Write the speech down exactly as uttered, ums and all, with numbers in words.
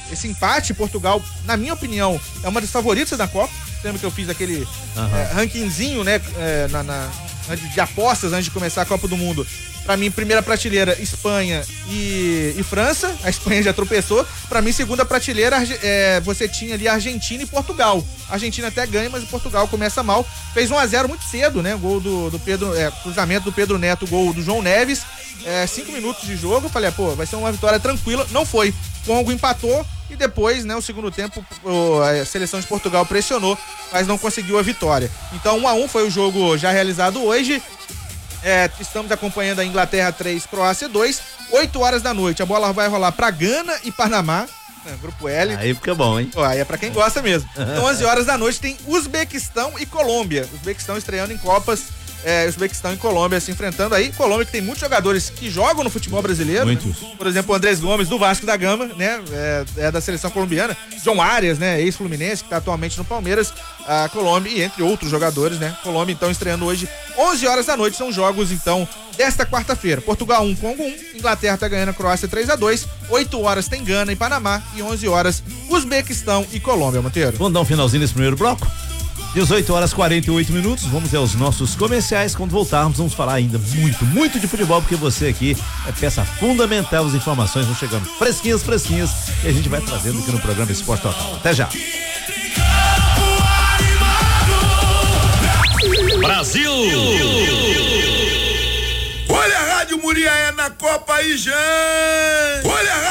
esse empate, Portugal, na minha opinião, é uma das favoritas da Copa. Lembra que eu fiz aquele uhum. é, rankingzinho, né, é, na, na, de apostas antes de começar a Copa do Mundo. Pra mim, primeira prateleira, Espanha e, e França. A Espanha já tropeçou. Pra mim, segunda prateleira, é, você tinha ali Argentina e Portugal. A Argentina até ganha, mas o Portugal começa mal. Fez um a zero muito cedo, né? Gol do, do Pedro, é, cruzamento do Pedro Neto, gol do João Neves. É, cinco minutos de jogo. Falei, pô, vai ser uma vitória tranquila. Não foi. Congo empatou e depois, né, o segundo tempo, a seleção de Portugal pressionou, mas não conseguiu a vitória. Então, um a um foi o jogo já realizado hoje. É, estamos acompanhando a Inglaterra três, Croácia dois, oito horas da noite. A bola vai rolar pra Gana e Panamá, né, grupo L. Aí fica bom, hein? Pô, aí é pra quem gosta mesmo. Então, onze horas da noite tem Uzbequistão e Colômbia. Uzbequistão estreando em Copas. É, Uzbequistão e Colômbia se enfrentando aí. Colômbia que tem muitos jogadores que jogam no futebol brasileiro. Muitos. Né? Por exemplo, o Andrés Gomes, do Vasco da Gama, né? É, é da seleção colombiana. João Arias, né? Ex-Fluminense, que tá atualmente no Palmeiras. A Colômbia e entre outros jogadores, né? Colômbia, então, estreando hoje, onze horas da noite. São jogos, então, desta quarta-feira. Portugal um, Congo um. Inglaterra tá ganhando a Croácia três a dois. oito horas tem Gana e Panamá. E onze horas, Uzbequistão e Colômbia, Monteiro. Vamos dar um finalzinho nesse primeiro bloco? dezoito horas e quarenta e oito minutos, vamos aos nossos comerciais. Quando voltarmos, vamos falar ainda muito, muito de futebol, porque você aqui é peça fundamental. As informações vão chegando fresquinhas, fresquinhas, e a gente vai trazendo aqui no programa Esporte Total. Até já. Brasil! Olha a Rádio Muriaé na Copa aí, gente! Olha a